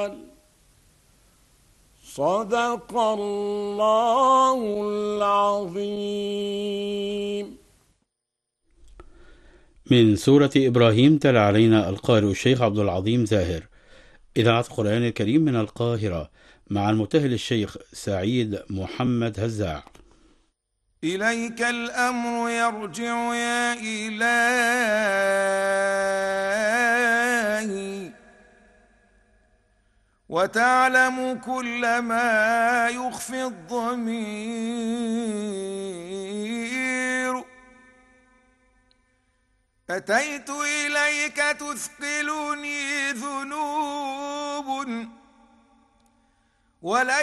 صدق الله العظيم. من سورة إبراهيم تلا علينا القارئ الشيخ عبد العظيم زاهر، إذاعة القرآن الكريم من القاهرة، مع المتهل الشيخ سعيد محمد هزاع. إليك الأمر يرجع يا إلهي، وتعلم كل ما يخفي الضمير. أتيت إليك تثقلني ذنوب وليس